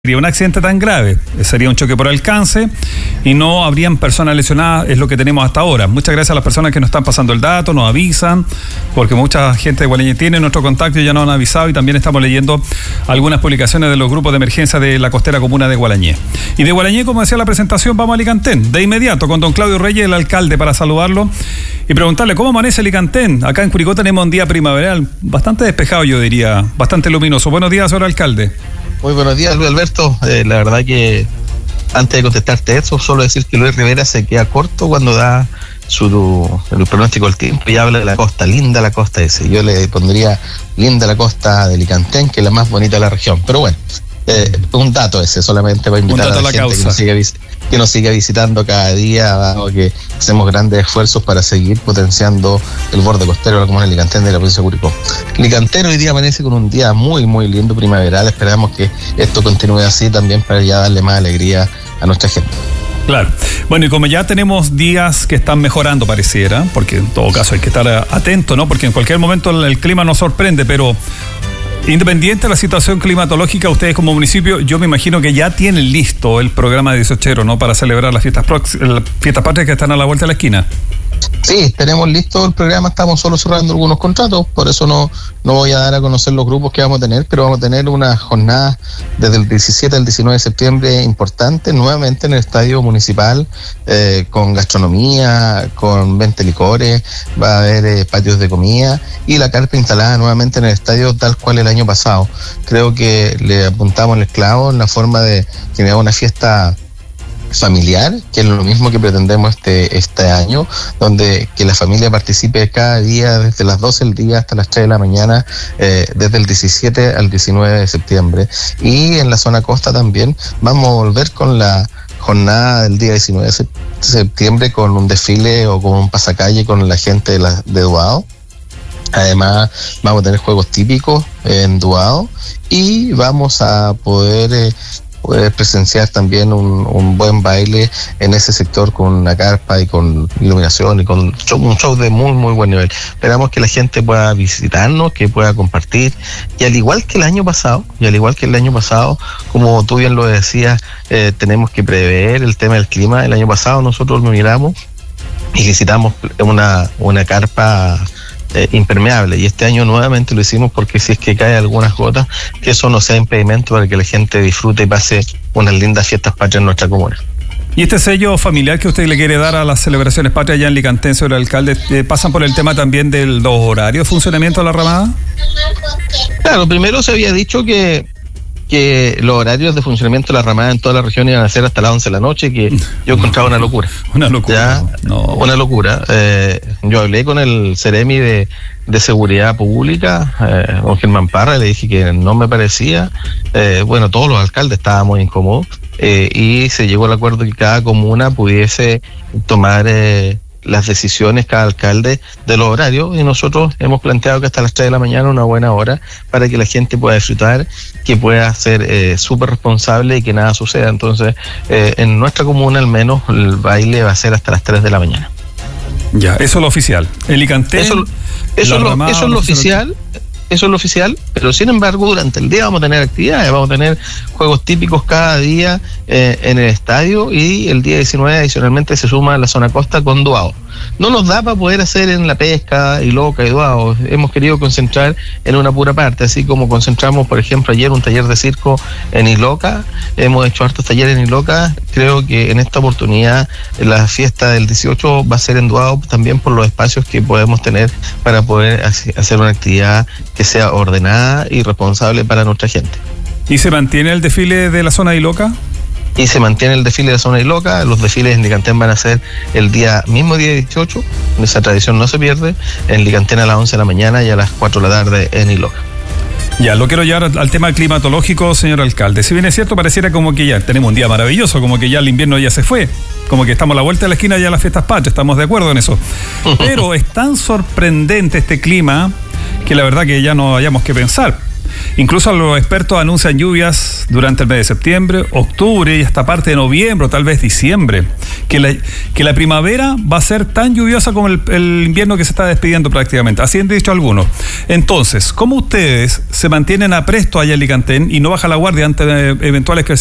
sería un accidente tan grave, sería un choque por alcance y no habrían personas lesionadas, es lo que tenemos hasta ahora. Muchas gracias a las personas que nos están pasando el dato, nos avisan, porque mucha gente de Gualañé tiene nuestro contacto y ya nos han avisado, y también estamos leyendo algunas publicaciones de los grupos de emergencia de la costera comuna de Gualañé. Y de Gualañé, como decía la presentación, vamos a Alicantén, de inmediato, con don Claudio Reyes, el alcalde, para saludarlo y preguntarle cómo amanece Alicantén. Acá en Curicó tenemos un día primaveral bastante despejado, yo diría, bastante luminoso. Buenos días, señor alcalde. Muy buenos días, Luis Alberto. La verdad que antes de contestarte eso, solo decir que Luis Rivera se queda corto cuando da el pronóstico del tiempo y habla de la costa, linda la costa ese. Yo le pondría linda la costa de Alicantén, que es la más bonita de la región. Pero bueno, un dato ese, solamente para invitar a la gente que nos siga visitando cada día, dado que hacemos grandes esfuerzos para seguir potenciando el borde costero de la comuna de Alicantén de la provincia de Curicó. Alicantén hoy día amanece con un día muy, muy lindo primaveral. Esperamos que esto continúe así también para ya darle más alegría a nuestra gente. Claro. Bueno, y como ya tenemos días que están mejorando, pareciera, porque en todo caso hay que estar atento, ¿no? Porque en cualquier momento el clima nos sorprende, pero independiente de la situación climatológica, ustedes como municipio, yo me imagino que ya tienen listo el programa de 18, ¿no? Para celebrar las fiestas patrias que están a la vuelta de la esquina. Sí, tenemos listo el programa, estamos solo cerrando algunos contratos, por eso no voy a dar a conocer los grupos que vamos a tener, pero vamos a tener una jornada desde el 17 al 19 de septiembre importante, nuevamente en el estadio municipal, con gastronomía, con 20 licores, va a haber patios de comida y la carpa instalada nuevamente en el estadio tal cual el año pasado. Creo que le apuntamos el clavo en la forma de generar una fiesta familiar, que es lo mismo que pretendemos este año, donde que la familia participe cada día desde las 12 del día hasta las 3 de la mañana, desde el 17 al 19 de septiembre. Y en la zona costa también vamos a volver con la jornada del día 19 de septiembre con un desfile o con un pasacalle con la gente de Duao. Además vamos a tener juegos típicos en Duao y vamos a poder presenciar también un buen baile en ese sector con una carpa y con iluminación y con un show de muy muy buen nivel. Esperamos que la gente pueda visitarnos, que pueda compartir, y al igual que el año pasado, como tú bien lo decías, tenemos que prever el tema del clima. El año pasado nosotros lo miramos y visitamos una carpa impermeable, y este año nuevamente lo hicimos porque si es que cae algunas gotas, que eso no sea impedimento para que la gente disfrute y pase unas lindas fiestas patrias en nuestra comuna. ¿Y este sello familiar que usted le quiere dar a las celebraciones patrias allá en Alicantén, señor alcalde, pasan por el tema también de los horarios de funcionamiento de la ramada? Claro, primero se había dicho que los horarios de funcionamiento de la ramada en toda la región iban a ser hasta las 11 de la noche, que yo encontraba una locura. Una locura. Una locura. Yo hablé con el Ceremi de Seguridad Pública, don Germán Parra, le dije que no me parecía. Bueno, todos los alcaldes estábamos incómodos, y se llegó al acuerdo que cada comuna pudiese tomar las decisiones, cada alcalde, de los horarios, y nosotros hemos planteado que hasta las 3 de la mañana una buena hora para que la gente pueda disfrutar, que pueda ser súper responsable y que nada suceda. Entonces, en nuestra comuna al menos el baile va a ser hasta las 3 de la mañana. Ya, eso es lo oficial. Alicantén, eso es lo oficial. Eso es lo oficial, pero sin embargo durante el día vamos a tener actividades, vamos a tener juegos típicos cada día en el estadio, y el día 19 adicionalmente se suma a la zona costa con Duao. No nos da para poder hacer en La Pesca, Iloca y Duao. Hemos querido concentrar en una pura parte, así como concentramos, por ejemplo, ayer un taller de circo en Iloca, hemos hecho hartos talleres en Iloca. Creo que en esta oportunidad la fiesta del 18 va a ser en Duao, también por los espacios que podemos tener para poder hacer una actividad que sea ordenada y responsable para nuestra gente. ¿Y se mantiene el desfile de la zona de Iloca? Y se mantiene el desfile de la zona de Iloca. Los desfiles en Alicantén van a ser el mismo día 18, esa tradición no se pierde, en Alicantén a las 11 de la mañana y a las 4 de la tarde en Iloca. Ya, lo quiero llevar al tema climatológico, señor alcalde. Si bien es cierto, pareciera como que ya tenemos un día maravilloso, como que ya el invierno ya se fue, como que estamos a la vuelta de la esquina ya las fiestas patrias, estamos de acuerdo en eso. Pero es tan sorprendente este clima que la verdad que ya no hayamos que pensar. Incluso los expertos anuncian lluvias durante el mes de septiembre, octubre y hasta parte de noviembre o tal vez diciembre. Que la primavera va a ser tan lluviosa como el invierno que se está despidiendo prácticamente. Así han dicho algunos. Entonces, ¿cómo ustedes se mantienen a presto allá en Licantén y no baja la guardia ante eventuales